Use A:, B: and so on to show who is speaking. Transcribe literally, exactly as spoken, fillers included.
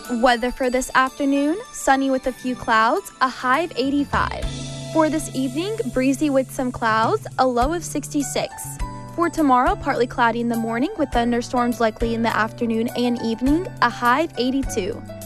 A: Weather for this afternoon, sunny with a few clouds, a high of eighty-five. For this evening, breezy with some clouds, a low of sixty-six. For tomorrow, partly cloudy in the morning with thunderstorms likely in the afternoon and evening, a high of eighty-two.